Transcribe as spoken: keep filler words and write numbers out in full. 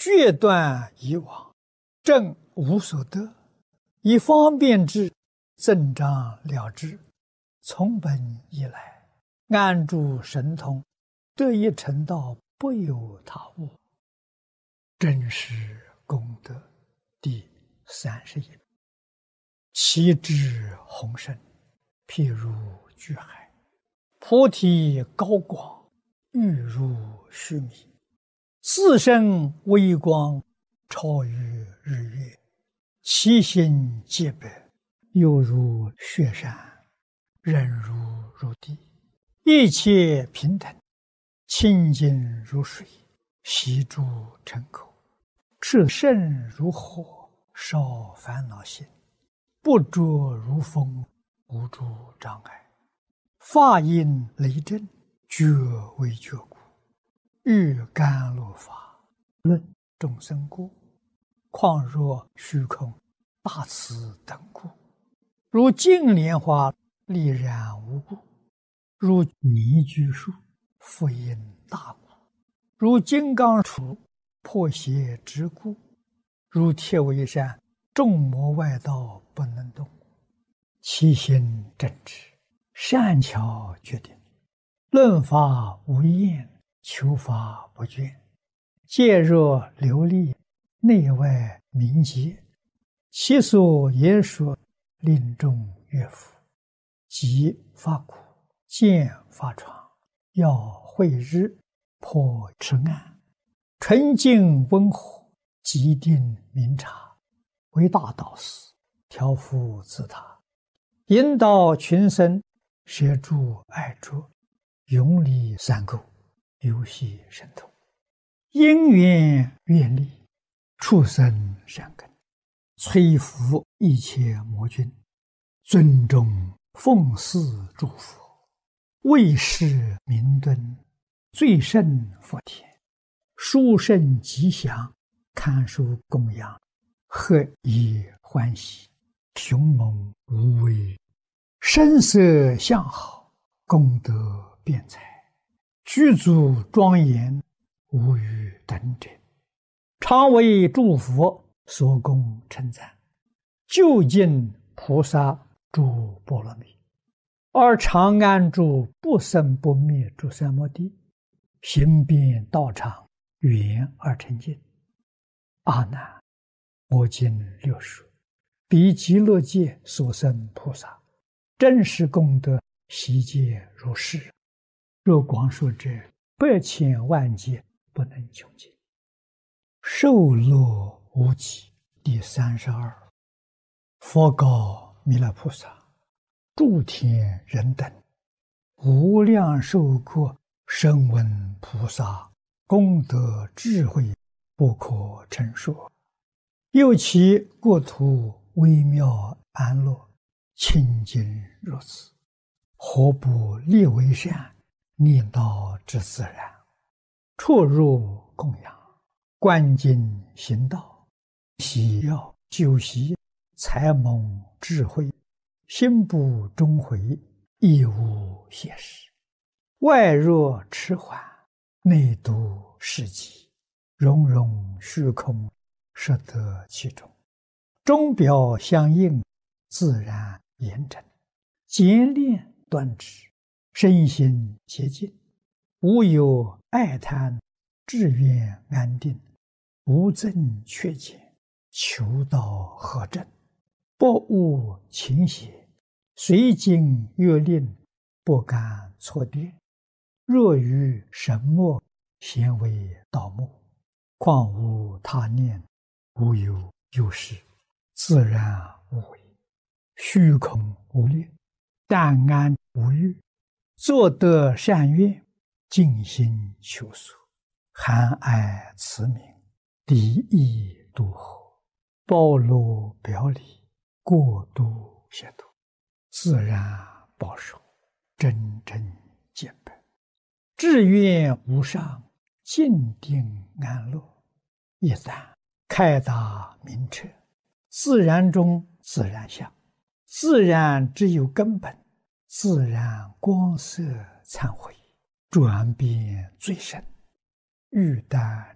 决断以往，正无所得，以方便之，增长了之，从本以来，安住神通，得以成道，不由他物。真实功德第三十一。其智宏深，譬如巨海；菩提高广，欲如须弥。自身微光，超于日月；其心洁白，犹如雪山，忍如如地。一切平等，清净如水，悉诸尘垢。炽盛如火，烧烦恼心；不着如风，无诸障碍。法音雷震，觉为觉故。欲甘露法，论众生故。况若虚空，大慈等故。如净莲花，丽然无故；如泥居树，复因大故；如金刚杵，破邪之故；如铁围山，众魔外道不能动。其心正直，善巧决定，论法无厌，求法不倦。戒若流利，内外明洁。其所言说，令众悦服。即发苦，见发疮，要慧日，破痴暗。纯净温和，极定明察。为大导师，调伏自他，引导群生，摄诸爱着，永离三垢，游戏神通。因缘愿力，畜生善根，摧伏一切魔君，尊重奉祀诸佛，为世明敦，最胜佛田，殊胜吉祥，堪受供养，何以欢喜，雄猛无畏，声色相好，功德辩才，具足庄严，无与等者。常为诸佛所供称赞，究竟菩萨诸波罗蜜，而常安住不生不灭诸三摩地，行遍道场，圆而成净。阿难，我今六说，彼极乐界所生菩萨，真实功德悉皆如是。若光说者，百千万劫不能穷尽。受乐无极第三十二。佛告弥勒菩萨：诸天人等，无量寿国声闻菩萨功德智慧，不可称说。又其国土微妙安乐，清净如此，何不立为善，念道之自然？出入供养，观经行道，喜要修习，才蒙智慧，心不终悔，亦无邪事。外若迟缓，内度世极，融融虚空，摄得其中。钟表相应，自然严整，简练端直，身心洁净，无有爱贪，志愿安定，无增缺减，求道合正，不误情邪，随经约令，不敢错颠。若于神墨，咸为道目，况无他念，无有有事，自然无为，虚空无念，淡安无欲，作得善愿，尽心求索，含爱慈悯，离意度合，包罗表里，过度协度，自然保守，真正见本，志愿无上，静定安乐。一旦开达明彻，自然中自然相，自然只有根本，自然光色忏悔，转变最深。欲但